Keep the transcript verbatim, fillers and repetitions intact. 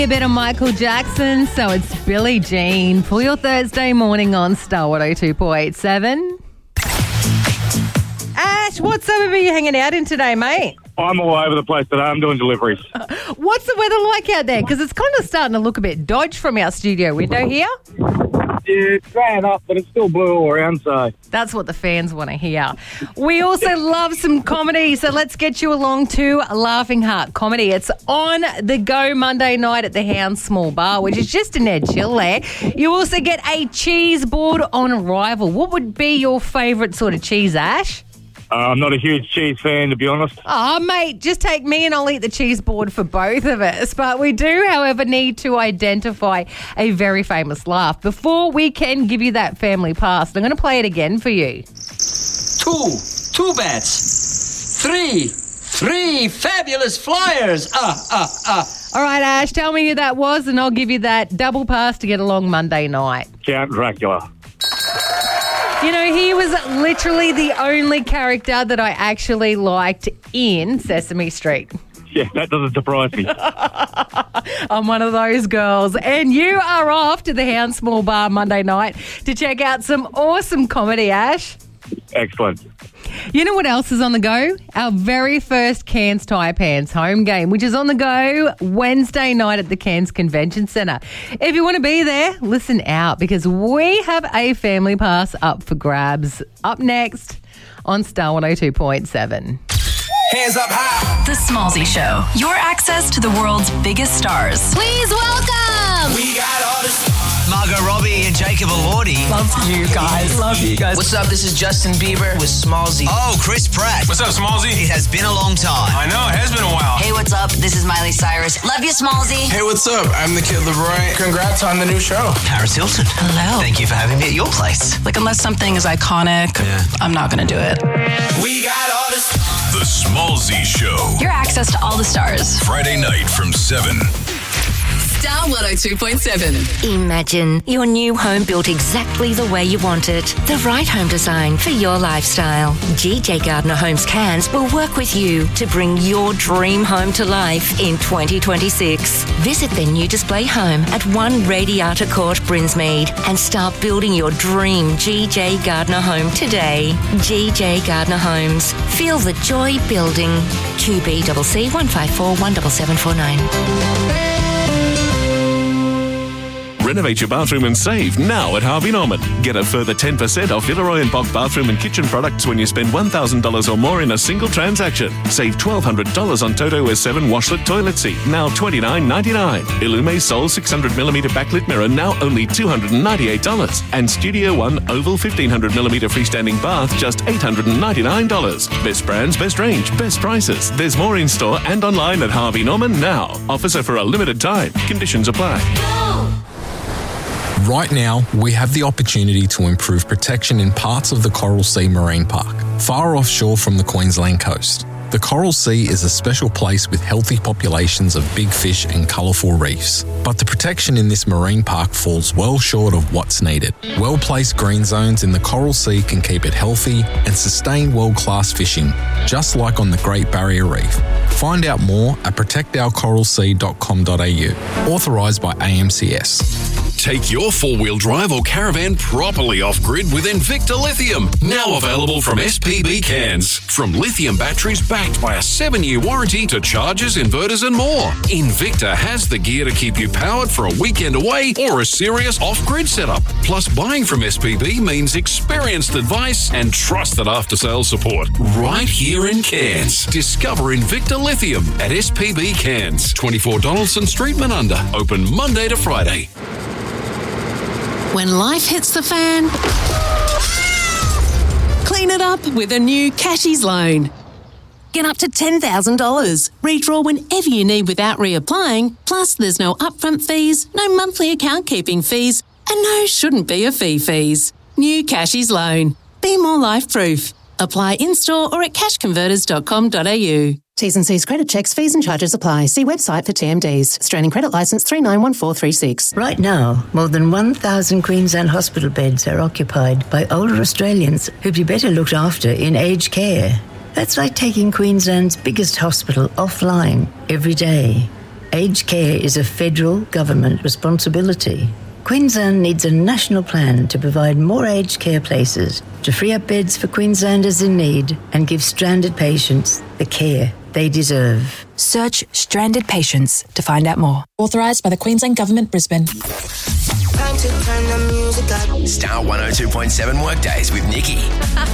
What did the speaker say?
A bit of Michael Jackson, so it's Billie Jean for your Thursday morning on Star one oh two point seven. Ash, what suburb are you hanging out in today, mate? I'm all over the place today. I'm doing deliveries. What's the weather like out there? Because it's kind of starting to look a bit dodge from our studio window here. Yeah, it's growing up, but it's still blue all around, so... That's what the fans want to hear. We also love some comedy, so let's get you along to Laughing Heart Comedy. It's on the go Monday night at the Hound Small Bar, which is just in Ed Chill there. You also get a cheese board on arrival. What would be your favourite sort of cheese, Ash? Uh, I'm not a huge cheese fan, to be honest. Oh, mate, just take me and I'll eat the cheese board for both of us. But we do, however, need to identify a very famous laugh before we can give you that family pass. I'm going to play it again for you. Two, two bets. Three, three fabulous flyers. Ah, ah, ah. All right, Ash, tell me who that was and I'll give you that double pass to get along Monday night. Count Dracula. You know, he was literally the only character that I actually liked in Sesame Street. Yeah, that doesn't surprise me. I'm one of those girls. And you are off to the Hound Small Bar Monday night to check out some awesome comedy, Ash. Excellent. You know what else is on the go? Our very first Cairns Taipans home game, which is on the go Wednesday night at the Cairns Convention Centre. If you want to be there, listen out because we have a family pass up for grabs. Up next on Star one oh two point seven. Hands up high. The Smallzy Show. Your access to the world's biggest stars. Please welcome. We got all this. Margot Robbie and Jacob Elordi. Love you guys. Love you guys. What's up? This is Justin Bieber with Smallzy. Oh, Chris Pratt. What's up, Smallzy? It has been a long time. I know, it has been a while. Hey, what's up? This is Miley Cyrus. Love you, Smallzy. Hey, what's up? I'm the Kid LeBron. Congrats on the new show. Paris Hilton. Hello. Thank you for having me at your place. Like, unless something is iconic, yeah. I'm not going to do it. We got all this. The Smallzy Show. Your access to all the stars. Friday night from seven. Star one oh two point seven. Imagine your new home built exactly the way you want it. The right home design for your lifestyle. G J Gardner Homes Cairns will work with you to bring your dream home to life in twenty twenty-six. Visit their new display home at one Radiata Court, Brinsmead, and start building your dream G J Gardner home today. G J Gardner Homes. Feel the joy building. Q B C C one five four one seven seven four nine. Renovate your bathroom and save now at Harvey Norman. Get a further ten percent off Villeroy and Bock bathroom and kitchen products when you spend one thousand dollars or more in a single transaction. Save twelve hundred dollars on Toto S seven washlet toilet seat, now twenty-nine ninety-nine. Illume Sol six hundred millimeter backlit mirror, now only two hundred ninety-eight dollars. And Studio One Oval fifteen hundred millimeter freestanding bath, just eight hundred ninety-nine dollars. Best brands, best range, best prices. There's more in store and online at Harvey Norman now. Offers are for a limited time. Conditions apply. Right now, we have the opportunity to improve protection in parts of the Coral Sea Marine Park, far offshore from the Queensland coast. The Coral Sea is a special place with healthy populations of big fish and colourful reefs. But the protection in this marine park falls well short of what's needed. Well-placed green zones in the Coral Sea can keep it healthy and sustain world-class fishing, just like on the Great Barrier Reef. Find out more at protect our coral sea dot com dot a u. Authorised by A M C S. Take your four-wheel drive or caravan properly off-grid with Invicta Lithium. Now available from S P B Cairns. From lithium batteries backed by a seven-year warranty to chargers, inverters and more. Invicta has the gear to keep you powered for a weekend away or a serious off-grid setup. Plus, buying from S P B means experienced advice and trusted after-sales support. Right here in Cairns. Discover Invicta Lithium at S P B Cairns. twenty-four Donaldson Street, Manunda. Open Monday to Friday. When life hits the fan, clean it up with a new Cashies loan. Get up to ten thousand dollars. Redraw whenever you need without reapplying. Plus, there's no upfront fees, no monthly account keeping fees, and no shouldn't be a fee fees. New Cashies loan. Be more life-proof. Apply in-store or at cash converters dot com dot a u. T's and C's credit checks, fees and charges apply. See website for T M Ds. Australian Credit Licence three nine one four three six. Right now, more than one thousand Queensland hospital beds are occupied by older Australians who'd be better looked after in aged care. That's like taking Queensland's biggest hospital offline every day. Aged care is a federal government responsibility. Queensland needs a national plan to provide more aged care places, to free up beds for Queenslanders in need and give stranded patients the care they deserve. Search Stranded Patients to find out more. Authorised by the Queensland Government, Brisbane. Time to turn the music up. Star one oh two point seven Workdays with Nikki.